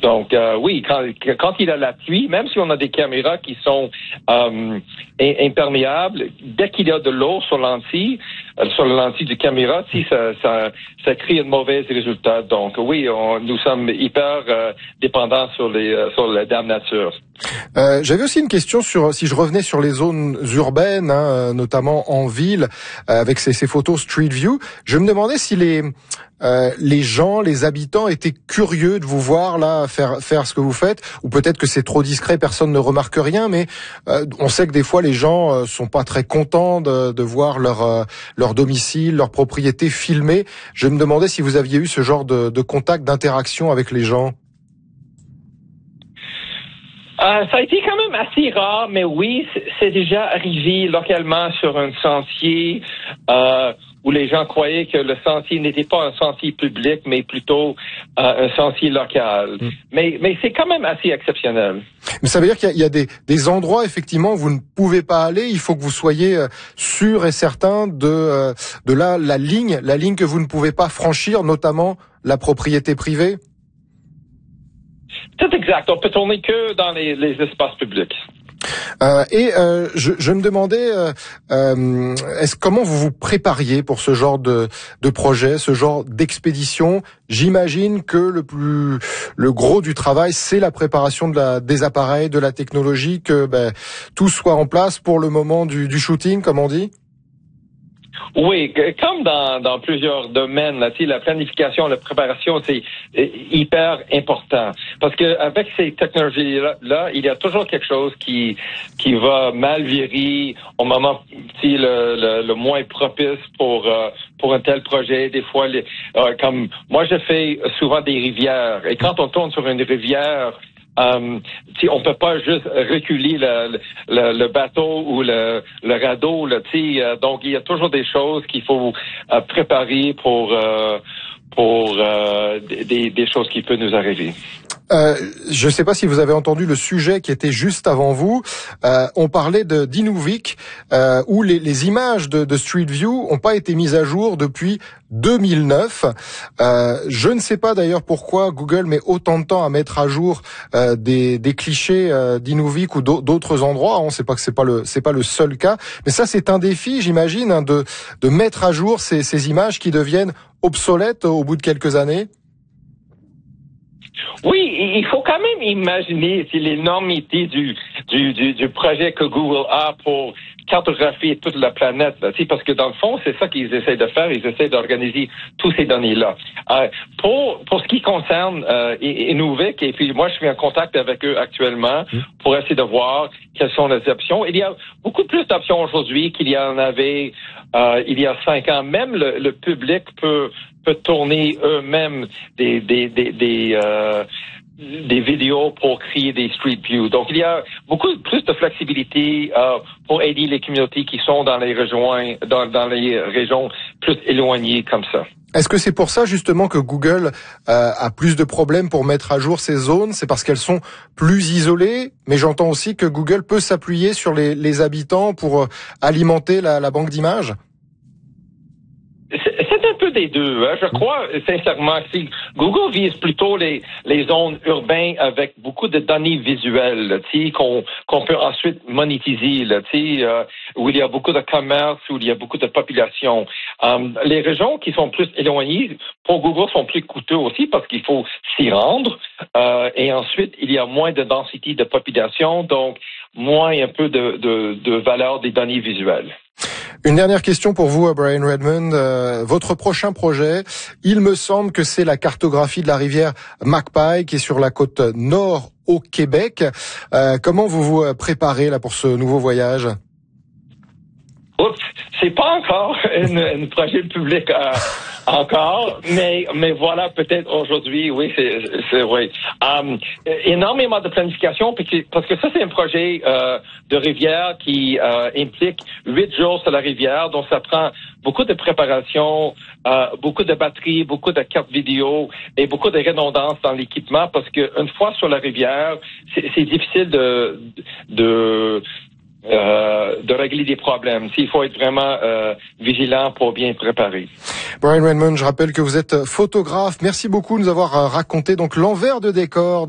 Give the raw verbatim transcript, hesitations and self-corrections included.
Donc, euh, oui, quand, quand il y a la pluie, même si on a des caméras qui sont euh, imperméables, dès qu'il y a de l'eau sur la lentille, euh, sur la lentille du caméra, si ça, ça, ça crée un mauvais résultat. Donc, oui, on, nous sommes hyper euh, dépendants sur les euh, sur la dame nature. Euh, j'avais aussi une question sur, si je revenais sur les zones urbaines, hein, notamment en ville, euh, avec ces, ces photos Street View. Je me demandais si les euh, les gens, les habitants étaient curieux de vous voir là faire faire ce que vous faites, ou peut-être que c'est trop discret, personne ne remarque rien. Mais euh, on sait que des fois les gens euh, sont pas très contents de, de voir leur euh, leur domicile, leur propriété filmée. Je me demandais si vous aviez eu ce genre de, de contact, d'interaction avec les gens. Euh, ça a été quand même assez rare, mais oui, c'est déjà arrivé localement sur un sentier euh, où les gens croyaient que le sentier n'était pas un sentier public, mais plutôt euh, un sentier local. Mmh. Mais, mais c'est quand même assez exceptionnel. Mais ça veut dire qu'il y a, il y a des, des endroits, effectivement, où vous ne pouvez pas aller. Il faut que vous soyez sûr et certain de, euh, de la, la ligne, la ligne que vous ne pouvez pas franchir, notamment la propriété privée. C'est exact. On peut tourner que dans les, les espaces publics. Euh, et euh, je, je me demandais, euh, euh, est-ce comment vous vous prépariez pour ce genre de, de projet, ce genre d'expédition? J'imagine que le plus, le gros du travail, c'est la préparation de la, des appareils, de la technologie, que ben, tout soit en place pour le moment du, du shooting, comme on dit. Oui, comme dans, dans plusieurs domaines, là, la planification, la préparation, c'est hyper important. Parce que avec ces technologies-là, là, il y a toujours quelque chose qui qui va mal virer au moment si le, le, le moins propice pour euh, pour un tel projet. Des fois, les, euh, comme moi, je fais souvent des rivières. Et quand on tourne sur une rivière, Um, on peut pas juste reculer le, le, le bateau ou le, le radeau. Là, euh, donc, il y a toujours des choses qu'il faut euh, préparer pour euh, pour euh, des, des choses qui peuvent nous arriver. Euh, je ne sais pas si vous avez entendu le sujet qui était juste avant vous. Euh, on parlait de d'Inuvik, euh, où les, les images de, de Street View n'ont pas été mises à jour depuis deux mille neuf. Euh, je ne sais pas d'ailleurs pourquoi Google met autant de temps à mettre à jour euh, des, des clichés euh, d'Inuvik ou d'autres endroits. On ne sait pas que c'est pas le c'est pas le seul cas, mais ça c'est un défi, j'imagine, hein, de de mettre à jour ces, ces images qui deviennent obsolètes au bout de quelques années. Oui, il faut quand même imaginer l'énormité du, du, du, du projet que Google a pour cartographier toute la planète, là, parce que dans le fond, c'est ça qu'ils essaient de faire, ils essaient d'organiser tous ces données-là. Euh, pour pour ce qui concerne euh, Inuvik, et puis moi je suis en contact avec eux actuellement pour essayer de voir quelles sont les options. Il y a beaucoup plus d'options aujourd'hui qu'il y en avait euh, il y a cinq ans. Même le, le public peut peut tourner eux-mêmes des des des, des euh, des vidéos pour créer des Street View. Donc, il y a beaucoup plus de flexibilité euh, pour aider les communautés qui sont dans les régions, dans, dans les régions plus éloignées comme ça. Est-ce que c'est pour ça justement que Google euh, a plus de problèmes pour mettre à jour ces zones? C'est parce qu'elles sont plus isolées, mais j'entends aussi que Google peut s'appuyer sur les, les habitants pour euh, alimenter la, la banque d'images? C'est un peu des deux. Hein. Je crois sincèrement que Google vise plutôt les, les zones urbaines avec beaucoup de données visuelles qu'on qu'on peut ensuite monétiser, là, euh, où il y a beaucoup de commerce, où il y a beaucoup de population. Um, les régions qui sont plus éloignées, pour Google, sont plus coûteux aussi parce qu'il faut s'y rendre. Euh, et ensuite, il y a moins de densité de population, donc moins un peu de, de, de valeur des données visuelles. Une dernière question pour vous, Brian Redmond. Euh, votre prochain projet, il me semble que c'est la cartographie de la rivière Magpie qui est sur la côte nord au Québec. Euh, comment vous vous préparez là pour ce nouveau voyage? Oups, c'est pas encore un projet public euh, encore, mais mais voilà, peut-être aujourd'hui, oui, c'est c'est vrai. Um, énormément de planification, parce que ça c'est un projet euh, de rivière qui euh, implique huit jours sur la rivière, donc ça prend beaucoup de préparation, euh, beaucoup de batteries, beaucoup de cartes vidéo et beaucoup de redondance dans l'équipement, parce que une fois sur la rivière, c'est, c'est difficile de de Euh, de régler des problèmes. Il faut être vraiment euh, vigilant pour bien préparer. Brian Redmond, je rappelle que vous êtes photographe. Merci beaucoup de nous avoir raconté donc l'envers de décor